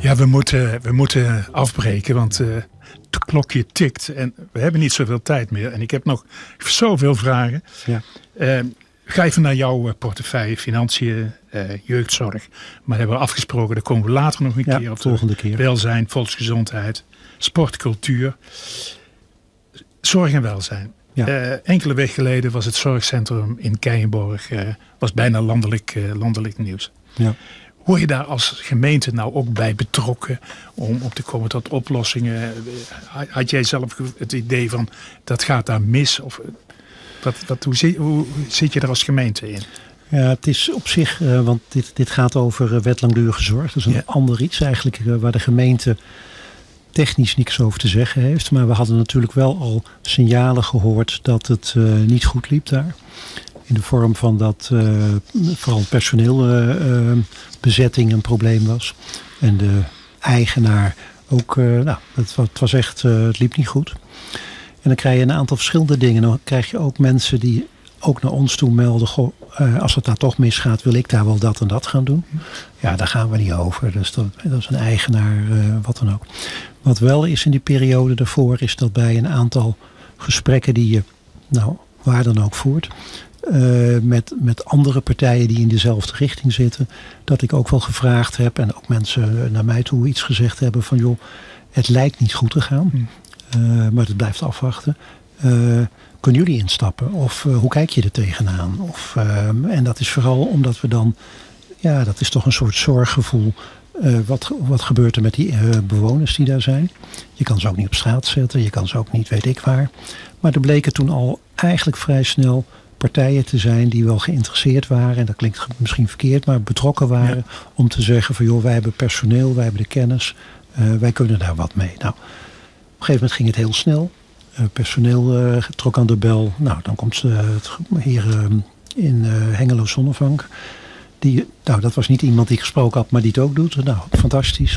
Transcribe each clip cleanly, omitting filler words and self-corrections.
Ja, we moeten afbreken, want het klokje tikt en we hebben niet zoveel tijd meer. En ik heb nog zoveel vragen. Ja. Ga even naar jouw portefeuille, financiën, jeugdzorg. Maar hebben we afgesproken, daar komen we later nog een keer op. Volgende keer. Welzijn, volksgezondheid, sport, cultuur, zorg en welzijn. Ja. Enkele weken geleden was het zorgcentrum in Keijenborg was bijna landelijk nieuws. Ja. Word je daar als gemeente nou ook bij betrokken om op te komen tot oplossingen? Had jij zelf het idee van dat gaat daar mis? Of hoe zit je er als gemeente in? Ja, het is op zich, want dit gaat over wet langdurige zorg. Dat is een ander iets eigenlijk waar de gemeente technisch niks over te zeggen heeft. Maar we hadden natuurlijk wel al signalen gehoord dat het niet goed liep daar. In de vorm van dat vooral personeelbezetting een probleem was. En de eigenaar ook, het was echt, het liep niet goed. En dan krijg je een aantal verschillende dingen. Dan krijg je ook mensen die ook naar ons toe melden. Goh, als het daar toch misgaat, wil ik daar wel dat en dat gaan doen. Ja, daar gaan we niet over. Dus dat is een eigenaar, wat dan ook. Wat wel is in die periode daarvoor, is dat bij een aantal gesprekken die je, waar dan ook voert, met andere partijen die in dezelfde richting zitten, dat ik ook wel gevraagd heb en ook mensen naar mij toe iets gezegd hebben van joh, het lijkt niet goed te gaan, maar het blijft afwachten. Kunnen jullie instappen? Of hoe kijk je er tegenaan? En dat is vooral omdat we dan, dat is toch een soort zorggevoel. Wat gebeurt er met die bewoners die daar zijn? Je kan ze ook niet op straat zetten. Je kan ze ook niet weet ik waar. Maar er bleken toen al eigenlijk vrij snel partijen te zijn die wel geïnteresseerd waren. En dat klinkt misschien verkeerd, maar betrokken waren. Ja. Om te zeggen van joh, wij hebben personeel, wij hebben de kennis. Wij kunnen daar wat mee. Nou, op een gegeven moment ging het heel snel. Personeel trok aan de bel. Nou, dan komt hier in Hengelo Zonnevank. Dat was niet iemand die gesproken had, maar die het ook doet. Nou, fantastisch.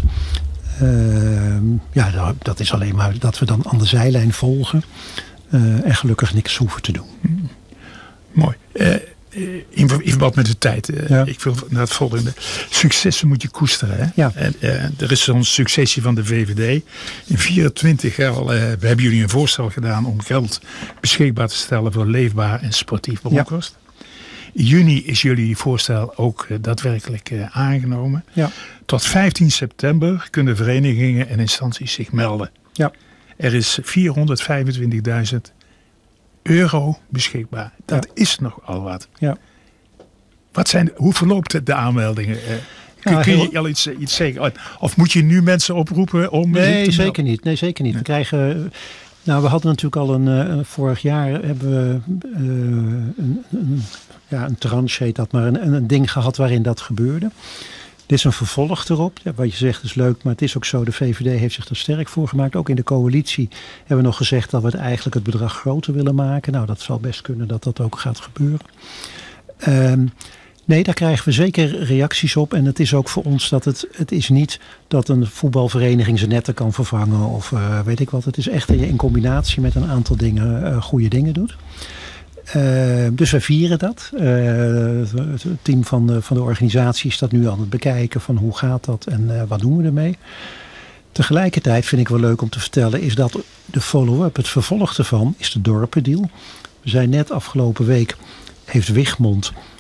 Dat is alleen maar dat we dan aan de zijlijn volgen. En gelukkig niks hoeven te doen. Mooi. In verband met de tijd. Ik wil naar het volgende. Successen moet je koesteren. Hè? Ja. Er is zo'n successie van de VVD. In 24 hebben jullie een voorstel gedaan om geld beschikbaar te stellen voor leefbaar en sportief Bronkhorst. In juni is jullie voorstel ook daadwerkelijk aangenomen. Ja. Tot 15 september kunnen verenigingen en instanties zich melden. Ja. Er is €425.000 beschikbaar. Dat is nogal wat. Ja. Hoe verloopt de aanmeldingen? Kun je al iets zeggen? Of moet je nu mensen oproepen om... Nee, zeker niet. Nee, zeker niet. We krijgen... we hadden natuurlijk al vorig jaar hebben we een tranche heet dat, maar een ding gehad waarin dat gebeurde. Dit is een vervolg erop. Ja, wat je zegt is leuk, maar het is ook zo. De VVD heeft zich er sterk voor gemaakt. Ook in de coalitie hebben we nog gezegd dat we eigenlijk het bedrag groter willen maken. Nou, dat zal best kunnen dat dat ook gaat gebeuren. Nee, daar krijgen we zeker reacties op. En het is ook voor ons dat het is niet dat een voetbalvereniging zijn netten kan vervangen of weet ik wat. Het is echt dat je in combinatie met een aantal dingen goede dingen doet. Dus wij vieren dat. Het team van de organisatie is dat nu aan het bekijken van hoe gaat dat en wat doen we ermee. Tegelijkertijd vind ik wel leuk om te vertellen is dat de follow-up, het vervolg ervan, is de dorpendeal. We zijn net afgelopen week, heeft Wichmond